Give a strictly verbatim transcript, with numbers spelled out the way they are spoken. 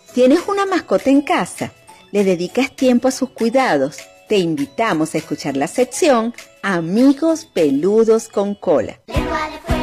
¿Tienes una mascota en casa? ¿Le dedicas tiempo a sus cuidados? Te invitamos a escuchar la sección Amigos Peludos con Cola.